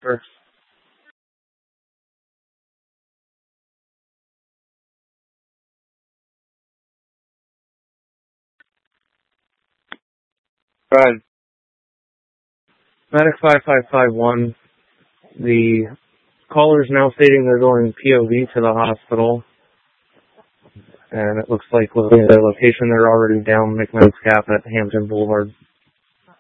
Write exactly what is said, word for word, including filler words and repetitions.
transfer. Right. Medic five five five one, the caller is now stating they're going P O V to the hospital. And it looks like looking at their location, they're already down McMahon's Gap at Hampton Boulevard.